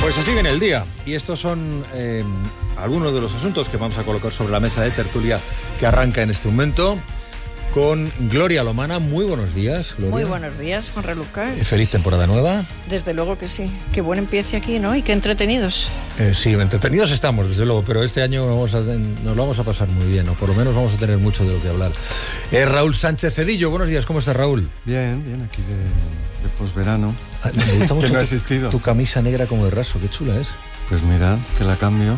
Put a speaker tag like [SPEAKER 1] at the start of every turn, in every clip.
[SPEAKER 1] Pues así viene el día, y estos son algunos de los asuntos que vamos a colocar sobre la mesa de tertulia que arranca en este momento con Gloria Lomana. Muy buenos días, Gloria.
[SPEAKER 2] Muy buenos días, Juan Lucas.
[SPEAKER 1] Feliz temporada nueva.
[SPEAKER 2] Desde luego que sí. Qué buen empiece aquí, ¿no? Y qué entretenidos.
[SPEAKER 1] Sí, entretenidos estamos, desde luego, pero este año nos lo vamos a pasar muy bien, o por lo menos vamos a tener mucho de lo que hablar. Raúl Sánchez Cedillo, buenos días, ¿cómo estás, Raúl?
[SPEAKER 3] Bien, aquí de posverano.
[SPEAKER 1] Me gusta mucho
[SPEAKER 3] que no ha existido.
[SPEAKER 1] Tu camisa negra como de raso, qué chula es.
[SPEAKER 3] Pues mira, te la cambio.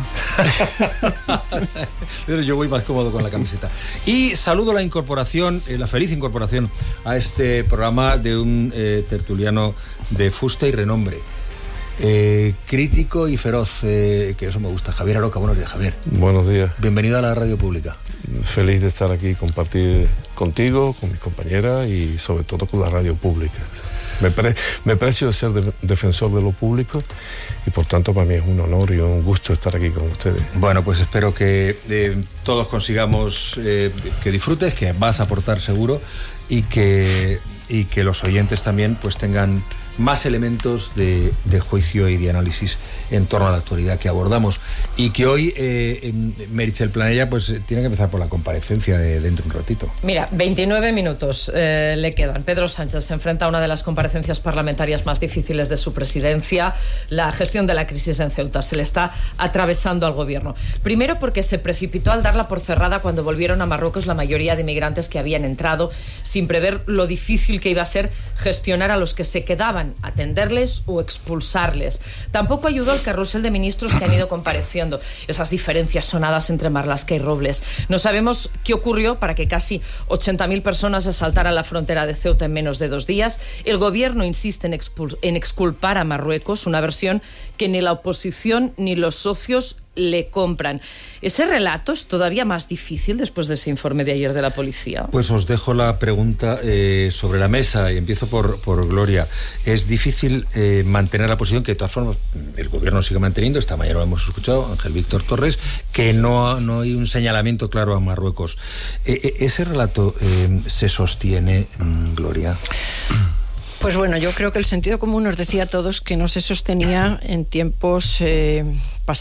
[SPEAKER 1] Yo voy más cómodo con la camiseta. Y saludo la incorporación, la feliz incorporación a este programa de un tertuliano de fusta y renombre. Crítico y feroz, que eso me gusta. Javier Aroca, buenos días, Javier.
[SPEAKER 4] Buenos días.
[SPEAKER 1] Bienvenido a la radio pública.
[SPEAKER 4] Feliz de estar aquí, compartir contigo, con mis compañeras y sobre todo con la radio pública. Me precio de ser defensor de lo público y por tanto para mí es un honor y un gusto estar aquí con ustedes.
[SPEAKER 1] Bueno, pues espero que todos consigamos que disfrutes, que vas a aportar seguro y que los oyentes también pues tengan más elementos de juicio y de análisis en torno a la actualidad que abordamos, y que hoy Meritxell Planella pues tiene que empezar por la comparecencia de dentro de un ratito.
[SPEAKER 5] Mira, 29 minutos le quedan. Pedro Sánchez se enfrenta a una de las comparecencias parlamentarias más difíciles de su presidencia, la gestión de la crisis en Ceuta. Se le está atravesando al gobierno. Primero porque se precipitó al darla por cerrada cuando volvieron a Marruecos la mayoría de inmigrantes que habían entrado, sin prever lo difícil que iba a ser gestionar a los que se quedaban, atenderles o expulsarles. Tampoco ayudó el carrusel de ministros que han ido compareciendo, esas diferencias sonadas entre Marlaska y Robles. No sabemos qué ocurrió para que casi 80.000 personas se saltaran la frontera de Ceuta en menos de 2 días. El gobierno insiste en exculpar a Marruecos, una versión que ni la oposición ni los socios le compran. ¿Ese relato es todavía más difícil después de ese informe de ayer de la policía?
[SPEAKER 1] Pues os dejo la pregunta sobre la mesa y empiezo por Gloria. Es difícil mantener la posición que de todas formas el gobierno sigue manteniendo. Esta mañana lo hemos escuchado, Ángel Víctor Torres, que no hay un señalamiento claro a Marruecos. ¿Ese relato se sostiene, Gloria?
[SPEAKER 2] Pues bueno, yo creo que el sentido común nos decía a todos que no se sostenía en tiempos pasados.